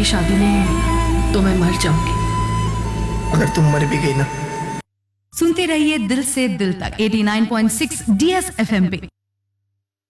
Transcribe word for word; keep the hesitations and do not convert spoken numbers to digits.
मेरी शादी नहीं हुई तो मैं मर जाऊंगी। अगर तुम मर भी गई ना। सुनते रहिए दिल से दिल तक eighty nine point six D S F M पे।